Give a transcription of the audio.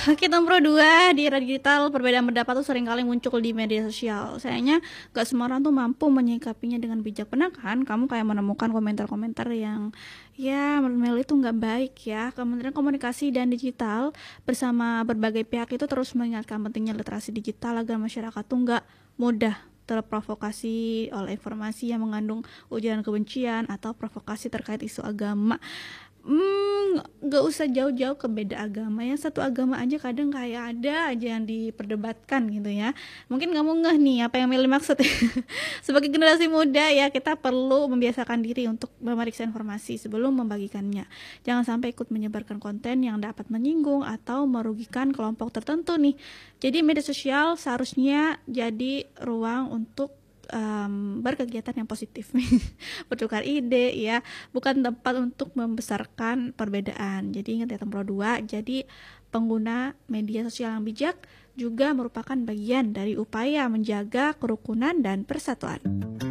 Oke, nomor 2, di era digital perbedaan pendapat tuh seringkali muncul di media sosial. Sayangnya gak semua orang tuh mampu menyikapinya dengan bijak. Pernah kan kamu kayak menemukan komentar-komentar yang ya menurut Mel itu nggak baik ya. Kementerian Komunikasi dan Digital bersama berbagai pihak itu terus mengingatkan pentingnya literasi digital agar masyarakat tuh nggak mudah terprovokasi oleh informasi yang mengandung ujaran kebencian atau provokasi terkait isu agama. Nggak usah jauh-jauh ke beda agama ya, satu agama aja kadang kayak ada aja yang diperdebatkan gitu ya. Mungkin kamu ngeh nih apa yang Meli maksud. Sebagai generasi muda ya, kita perlu membiasakan diri untuk memeriksa informasi sebelum membagikannya. Jangan sampai ikut menyebarkan konten yang dapat menyinggung atau merugikan kelompok tertentu nih. Jadi media sosial seharusnya jadi ruang untuk berkegiatan yang positif, bertukar ide ya, bukan tempat untuk membesarkan perbedaan. Jadi ingat ya, nomor 2, jadi pengguna media sosial yang bijak juga merupakan bagian dari upaya menjaga kerukunan dan persatuan.